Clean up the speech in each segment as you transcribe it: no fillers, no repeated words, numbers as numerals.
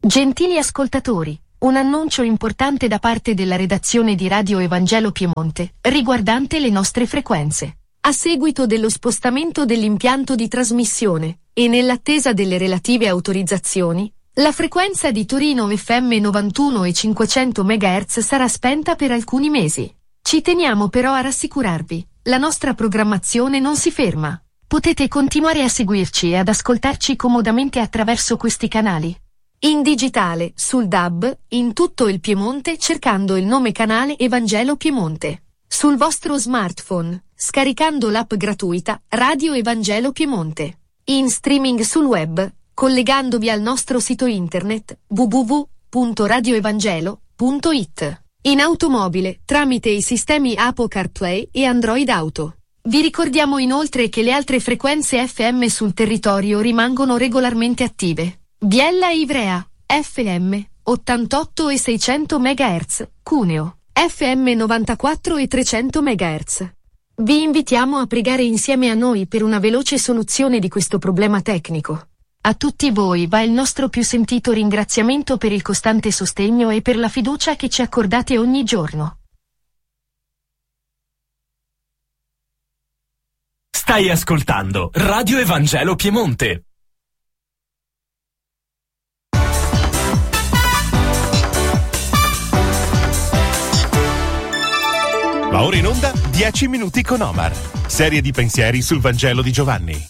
Gentili ascoltatori, un annuncio importante da parte della redazione di Radio Evangelo Piemonte, riguardante le nostre frequenze. A seguito dello spostamento dell'impianto di trasmissione, e nell'attesa delle relative autorizzazioni, la frequenza di Torino FM 91 e 500 MHz sarà spenta per alcuni mesi. Ci teniamo però a rassicurarvi, la nostra programmazione non si ferma. Potete continuare a seguirci e ad ascoltarci comodamente attraverso questi canali. In digitale, sul DAB, in tutto il Piemonte cercando il nome canale Evangelo Piemonte. Sul vostro smartphone, scaricando l'app gratuita Radio Evangelo Piemonte. In streaming sul web, collegandovi al nostro sito internet www.radioevangelo.it. In automobile, tramite i sistemi Apple CarPlay e Android Auto. Vi ricordiamo inoltre che le altre frequenze FM sul territorio rimangono regolarmente attive. Biella e Ivrea, FM, 88 e 600 MHz, Cuneo, FM 94 e 300 MHz. Vi invitiamo a pregare insieme a noi per una veloce soluzione di questo problema tecnico. A tutti voi va il nostro più sentito ringraziamento per il costante sostegno e per la fiducia che ci accordate ogni giorno. Stai ascoltando Radio Evangelo Piemonte. Va ora in onda 10 minuti con Omar, serie di pensieri sul Vangelo di Giovanni.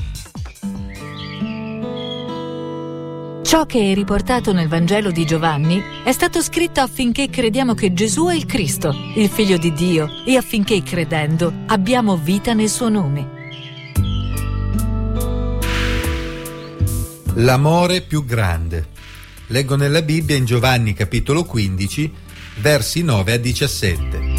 Ciò che è riportato nel Vangelo di Giovanni è stato scritto affinché crediamo che Gesù è il Cristo, il Figlio di Dio, e affinché credendo abbiamo vita nel suo nome. L'amore più grande. Leggo nella Bibbia in Giovanni capitolo 15, versi 9 a 17.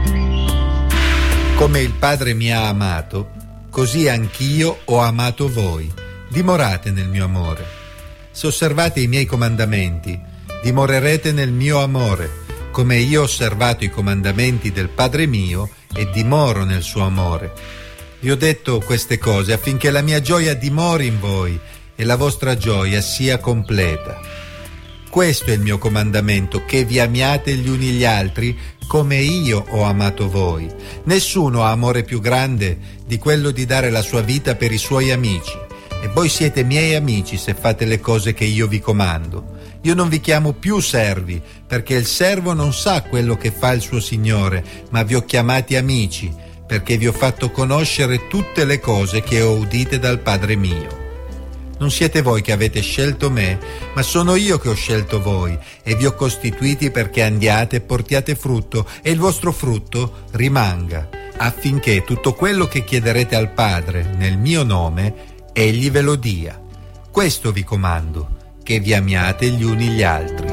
Come il Padre mi ha amato, così anch'io ho amato voi. Dimorate nel mio amore. Se osservate i miei comandamenti, dimorerete nel mio amore, come io ho osservato i comandamenti del Padre mio e dimoro nel suo amore. Vi ho detto queste cose affinché la mia gioia dimori in voi e la vostra gioia sia completa. Questo è il mio comandamento, che vi amiate gli uni gli altri come io ho amato voi. Nessuno ha amore più grande di quello di dare la sua vita per i suoi amici. E voi siete miei amici se fate le cose che io vi comando. Io non vi chiamo più servi, perché il servo non sa quello che fa il suo Signore, ma vi ho chiamati amici, perché vi ho fatto conoscere tutte le cose che ho udite dal Padre mio. Non siete voi che avete scelto me, ma sono io che ho scelto voi e vi ho costituiti perché andiate e portiate frutto e il vostro frutto rimanga, affinché tutto quello che chiederete al Padre nel mio nome, Egli ve lo dia. Questo vi comando, che vi amiate gli uni gli altri.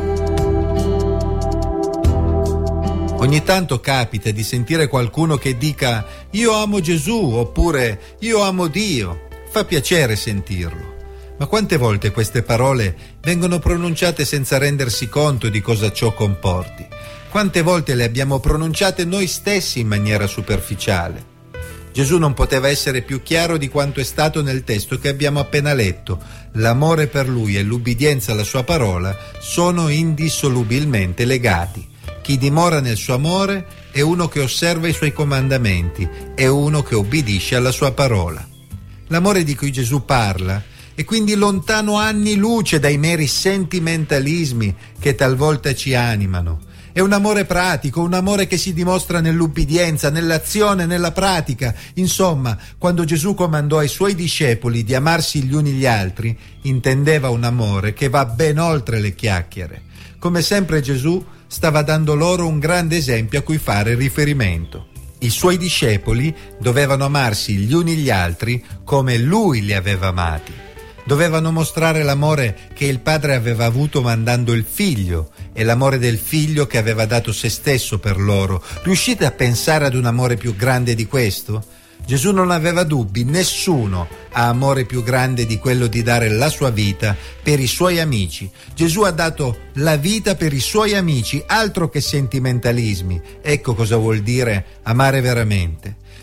Ogni tanto capita di sentire qualcuno che dica «Io amo Gesù» oppure «Io amo Dio». Fa piacere sentirlo. Ma quante volte queste parole vengono pronunciate senza rendersi conto di cosa ciò comporti? Quante volte le abbiamo pronunciate noi stessi in maniera superficiale? Gesù non poteva essere più chiaro di quanto è stato nel testo che abbiamo appena letto. L'amore per Lui e l'ubbidienza alla Sua parola sono indissolubilmente legati. Chi dimora nel suo amore è uno che osserva i Suoi comandamenti, è uno che ubbidisce alla Sua parola. L'amore di cui Gesù parla e quindi lontano anni luce dai meri sentimentalismi che talvolta ci animano. È un amore pratico, un amore che si dimostra nell'ubbidienza, nell'azione, nella pratica. Insomma, quando Gesù comandò ai Suoi discepoli di amarsi gli uni gli altri, intendeva un amore che va ben oltre le chiacchiere. Come sempre Gesù stava dando loro un grande esempio a cui fare riferimento. I Suoi discepoli dovevano amarsi gli uni gli altri come Lui li aveva amati. Dovevano mostrare l'amore che il Padre aveva avuto mandando il Figlio e l'amore del Figlio che aveva dato se stesso per loro. Riuscite a pensare ad un amore più grande di questo? Gesù non aveva dubbi, nessuno ha amore più grande di quello di dare la sua vita per i Suoi amici. Gesù ha dato la vita per i Suoi amici, altro che sentimentalismi. Ecco cosa vuol dire amare veramente.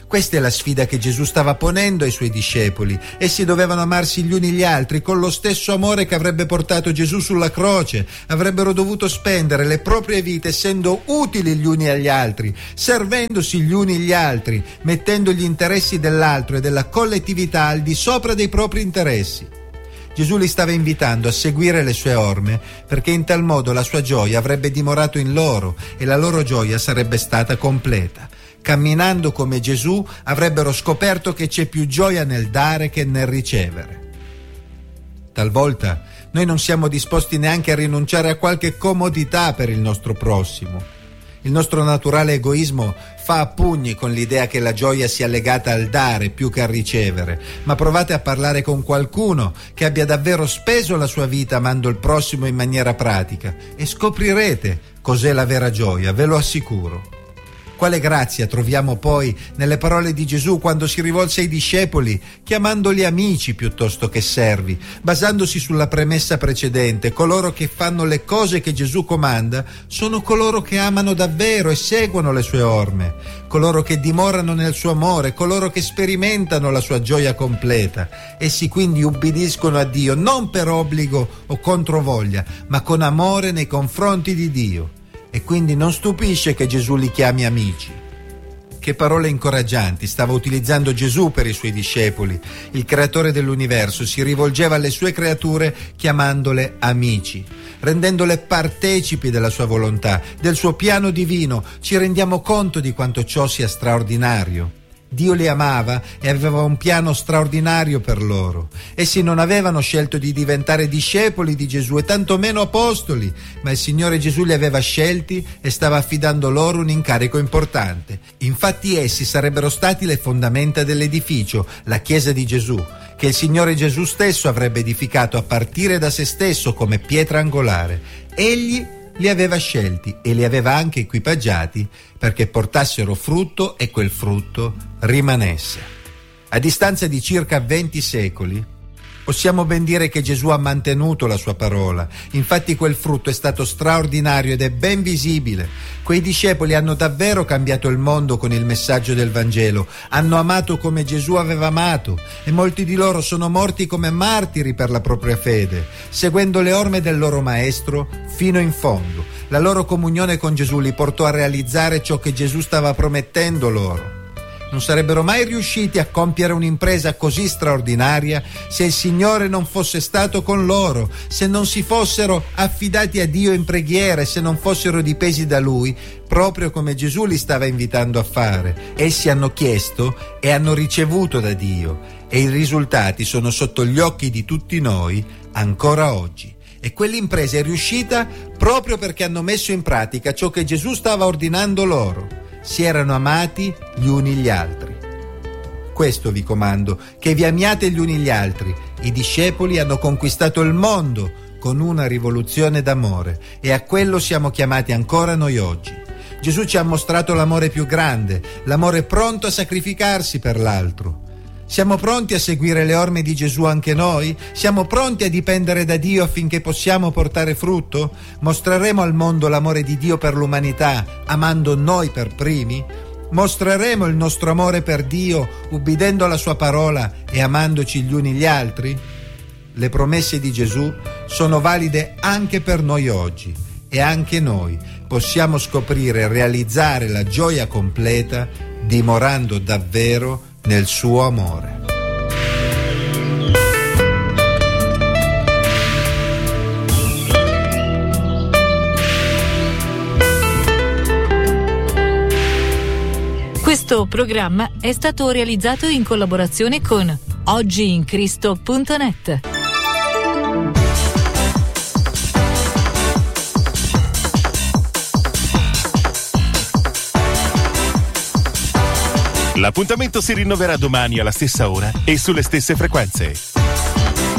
Questa è la sfida che Gesù stava ponendo ai suoi discepoli. Essi dovevano amarsi gli uni gli altri con lo stesso amore che avrebbe portato Gesù sulla croce. Avrebbero dovuto spendere le proprie vite essendo utili gli uni agli altri, servendosi gli uni gli altri, mettendo gli interessi dell'altro e della collettività al di sopra dei propri interessi. Gesù li stava invitando a seguire le sue orme, perché in tal modo la sua gioia avrebbe dimorato in loro e la loro gioia sarebbe stata completa. Camminando come Gesù avrebbero scoperto che c'è più gioia nel dare che nel ricevere. Talvolta noi non siamo disposti neanche a rinunciare a qualche comodità per il nostro prossimo. Il nostro naturale egoismo fa a pugni con l'idea che la gioia sia legata al dare più che al ricevere, ma provate a parlare con qualcuno che abbia davvero speso la sua vita amando il prossimo in maniera pratica e scoprirete cos'è la vera gioia, ve lo assicuro. Quale grazia troviamo poi nelle parole di Gesù quando si rivolse ai discepoli, chiamandoli amici piuttosto che servi, basandosi sulla premessa precedente: coloro che fanno le cose che Gesù comanda sono coloro che amano davvero e seguono le sue orme, coloro che dimorano nel suo amore, coloro che sperimentano la sua gioia completa. Essi quindi ubbidiscono a Dio non per obbligo o controvoglia, ma con amore nei confronti di Dio. E quindi non stupisce che Gesù li chiami amici. Che parole incoraggianti stava utilizzando Gesù per i suoi discepoli. Il creatore dell'universo si rivolgeva alle sue creature chiamandole amici, rendendole partecipi della sua volontà, del suo piano divino. Ci rendiamo conto di quanto ciò sia straordinario. Dio li amava e aveva un piano straordinario per loro. Essi non avevano scelto di diventare discepoli di Gesù e tantomeno apostoli, ma il Signore Gesù li aveva scelti e stava affidando loro un incarico importante. Infatti essi sarebbero stati le fondamenta dell'edificio, la Chiesa di Gesù, che il Signore Gesù stesso avrebbe edificato a partire da se stesso come pietra angolare. Egli li aveva scelti e li aveva anche equipaggiati perché portassero frutto e quel frutto rimanesse. A distanza di circa 20 secoli, possiamo ben dire che Gesù ha mantenuto la sua parola. Infatti quel frutto è stato straordinario ed è ben visibile. Quei discepoli hanno davvero cambiato il mondo con il messaggio del Vangelo. Hanno amato come Gesù aveva amato e molti di loro sono morti come martiri per la propria fede, seguendo le orme del loro Maestro fino in fondo. La loro comunione con Gesù li portò a realizzare ciò che Gesù stava promettendo loro. Non sarebbero mai riusciti a compiere un'impresa così straordinaria se il Signore non fosse stato con loro, se non si fossero affidati a Dio in preghiera e se non fossero dipesi da Lui, proprio come Gesù li stava invitando a fare. Essi hanno chiesto e hanno ricevuto da Dio e i risultati sono sotto gli occhi di tutti noi ancora oggi. E quell'impresa è riuscita proprio perché hanno messo in pratica ciò che Gesù stava ordinando loro. Si erano amati gli uni gli altri. Questo vi comando, che vi amiate gli uni gli altri. I discepoli hanno conquistato il mondo con una rivoluzione d'amore e a quello siamo chiamati ancora noi oggi. Gesù ci ha mostrato l'amore più grande, l'amore pronto a sacrificarsi per l'altro. Siamo pronti a seguire le orme di Gesù anche noi? Siamo pronti a dipendere da Dio affinché possiamo portare frutto? Mostreremo al mondo l'amore di Dio per l'umanità, amando noi per primi? Mostreremo il nostro amore per Dio, ubbidendo alla sua parola e amandoci gli uni gli altri? Le promesse di Gesù sono valide anche per noi oggi e anche noi possiamo scoprire e realizzare la gioia completa dimorando davvero nel suo amore. Questo programma è stato realizzato in collaborazione con oggiincristo.net. L'appuntamento si rinnoverà domani alla stessa ora e sulle stesse frequenze.